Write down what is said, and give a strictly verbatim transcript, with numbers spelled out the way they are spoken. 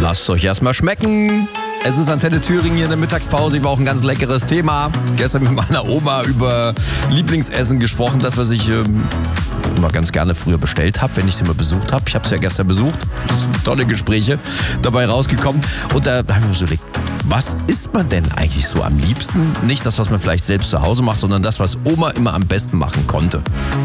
Lasst euch erstmal schmecken. Es ist Antenne Thüringen hier in der Mittagspause. Ich war auch ein ganz leckeres Thema. Gestern mit meiner Oma über Lieblingsessen gesprochen, das, was ich ähm, immer ganz gerne früher bestellt habe, wenn ich sie mal besucht habe. Ich habe sie ja gestern besucht. Tolle Gespräche dabei rausgekommen. Und da habe ich mir so überlegt, was isst man denn eigentlich so am liebsten? Nicht das, was man vielleicht selbst zu Hause macht, sondern das, was Oma immer am besten machen konnte.